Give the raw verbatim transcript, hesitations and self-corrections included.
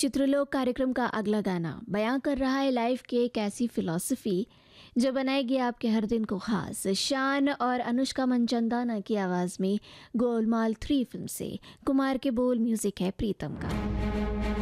चित्रलोक कार्यक्रम का अगला गाना बयां कर रहा है लाइफ की एक ऐसी फिलॉसफी जो बनाएगी आपके हर दिन को खास। शान और अनुष्का मंचंदाना की आवाज़ में गोलमाल थ्री फिल्म से कुमार के बोल, म्यूजिक है प्रीतम का।